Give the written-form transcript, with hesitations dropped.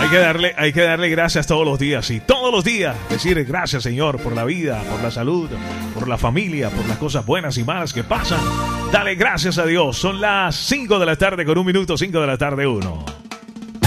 Hay que darle gracias todos los días. Y todos los días decir gracias, Señor, por la vida, por la salud, por la familia, por las cosas buenas y malas que pasan. Dale gracias a Dios. Son las 5 de la tarde con 1 minuto, 5 de la tarde 1.